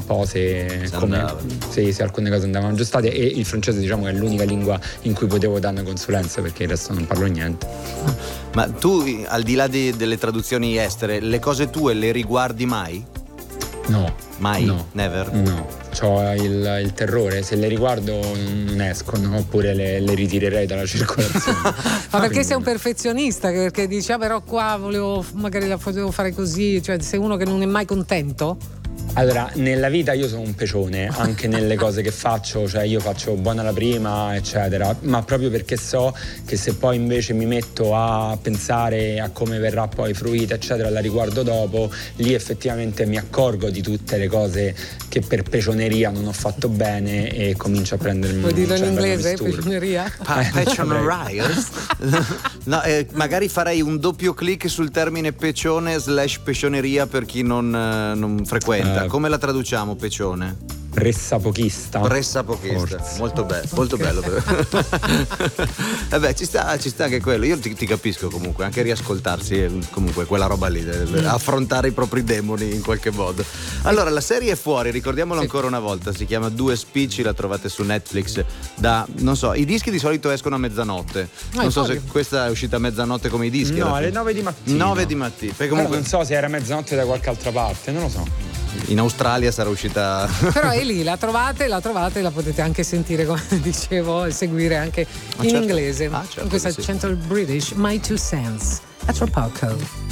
po' se alcune cose andavano aggiustate, e il francese diciamo che è l'unica lingua in cui potevo dare una consulenza, perché il resto non parlo niente. Ma tu, al di là delle traduzioni estere, le cose tue le riguardi mai? No. Mai? No. Never? No, c'ho il terrore, se le riguardo non escono, oppure le ritirerei dalla circolazione. Ma perché sei un perfezionista, perché dici però qua magari la potevo fare così, cioè sei uno che non è mai contento? Allora, nella vita io sono un pecione, anche nelle cose che faccio, cioè io faccio buona la prima, eccetera, ma proprio perché so che se poi invece mi metto a pensare a come verrà poi fruita, eccetera, la riguardo dopo, lì effettivamente mi accorgo di tutte le cose che per pecioneria non ho fatto bene e comincio a prendermi. Vuoi dirlo in inglese, pecioneria? Pecioneria? No, magari farei un doppio clic sul termine pecione / pecioneria per chi non frequenta. Come la traduciamo, pecione? Pressapochista. Molto bello, molto bello. Vabbè, ci sta anche quello. Io ti capisco comunque, anche riascoltarsi comunque quella roba lì, affrontare i propri demoni in qualche modo. Allora, la serie è fuori, ricordiamolo ancora una volta, si chiama Due Spicci, la trovate su Netflix non so, i dischi di solito escono a mezzanotte. Non so se questa è uscita a mezzanotte come i dischi. No, alle 9 di mattina. 9 di mattina. Perché comunque non so se era mezzanotte da qualche altra parte, non lo so. In Australia sarà uscita. Però è lì, la trovate, la potete anche sentire, come dicevo, e seguire anche in inglese. Certo, con questo accento British, My Two Cents. A tra poco.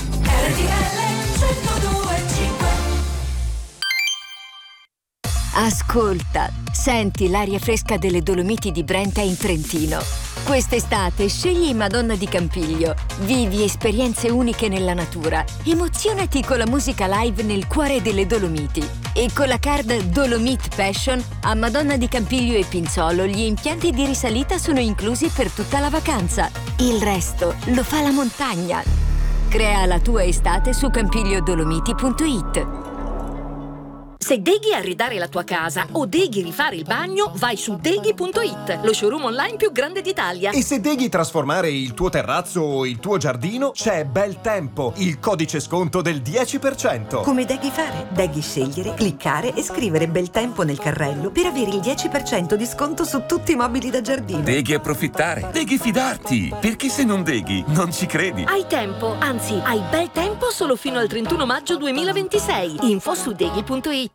Ascolta, senti l'aria fresca delle Dolomiti di Brenta in Trentino. Quest'estate scegli Madonna di Campiglio. Vivi esperienze uniche nella natura. Emozionati con la musica live nel cuore delle Dolomiti. E con la card Dolomite Passion a Madonna di Campiglio e Pinzolo gli impianti di risalita sono inclusi per tutta la vacanza. Il resto lo fa la montagna. Crea la tua estate su campigliodolomiti.it. Se deghi arredare la tua casa o deghi rifare il bagno, vai su deghi.it, lo showroom online più grande d'Italia. E se deghi trasformare il tuo terrazzo o il tuo giardino, c'è Bel Tempo, il codice sconto del 10%. Come deghi fare? Deghi scegliere, cliccare e scrivere Bel Tempo nel carrello per avere il 10% di sconto su tutti i mobili da giardino. Deghi approfittare, deghi fidarti, perché se non deghi non ci credi. Hai tempo, anzi hai bel tempo solo fino al 31 maggio 2026. Info su deghi.it.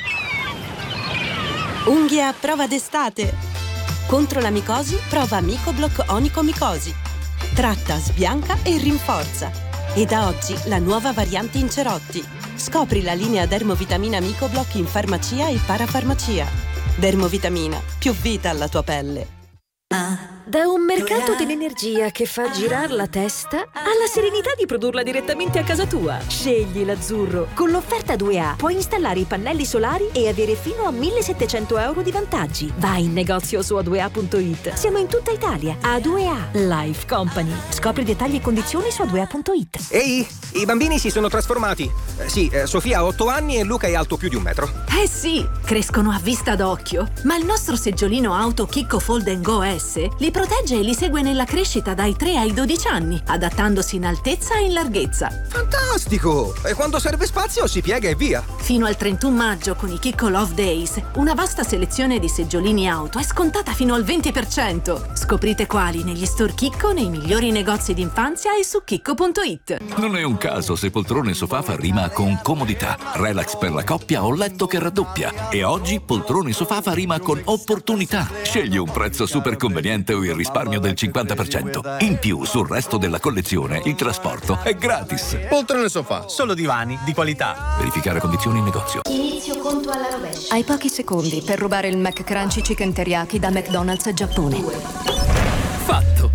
Unghie a prova d'estate. Contro la micosi, prova Micoblock Onicomicosi. Tratta, sbianca e rinforza. E da oggi la nuova variante in cerotti. Scopri la linea Dermovitamina Micoblock in farmacia e parafarmacia. Dermovitamina, più vita alla tua pelle. Da un mercato dell'energia che fa girare la testa alla serenità di produrla direttamente a casa tua. Scegli l'azzurro. Con l'offerta 2A puoi installare i pannelli solari e avere fino a 1.700 euro di vantaggi. Vai in negozio su a2a.it. Siamo in tutta Italia. A2A Life Company. Scopri dettagli e condizioni su a2a.it. Ehi, i bambini si sono trasformati. Sì, Sofia ha 8 anni e Luca è alto più di 1 metro. Eh sì, crescono a vista d'occhio. Ma il nostro seggiolino auto Kikko Fold & Go S li protegge e li segue nella crescita dai 3 ai 12 anni, adattandosi in altezza e in larghezza. Fantastico! E quando serve spazio si piega e via. Fino al 31 maggio con i Kikko Love Days, una vasta selezione di seggiolini auto è scontata fino al 20%. Scoprite quali negli store Kikko, nei migliori negozi d'infanzia e su kikko.it. Non è un caso se poltrone sofà fa rima con comodità, relax per la coppia o letto che raddoppia. E oggi poltrone sofà fa rima con opportunità. Scegli un prezzo super conveniente o il risparmio del 50%. In più, sul resto della collezione, il trasporto è gratis. Poltrone sofà, solo divani di qualità. Verificare condizioni in negozio. Inizio conto alla rovescia. Hai pochi secondi per rubare il McCrunchy Chicken Teriyaki da McDonald's Giappone. Fatto!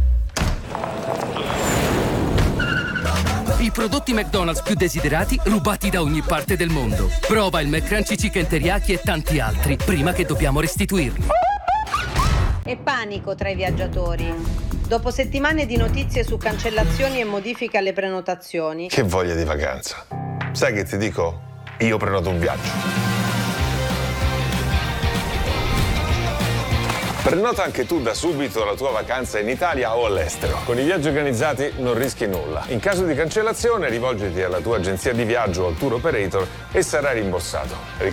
I prodotti McDonald's più desiderati rubati da ogni parte del mondo. Prova il McCrunchy Chicken Teriyaki e tanti altri prima che dobbiamo restituirli. E panico tra i viaggiatori. Dopo settimane di notizie su cancellazioni e modifiche alle prenotazioni. Che voglia di vacanza. Sai che ti dico? Io prenoto un viaggio. Prenota anche tu da subito la tua vacanza in Italia o all'estero. Con i viaggi organizzati non rischi nulla. In caso di cancellazione rivolgiti alla tua agenzia di viaggio o al tour operator e sarai rimborsato.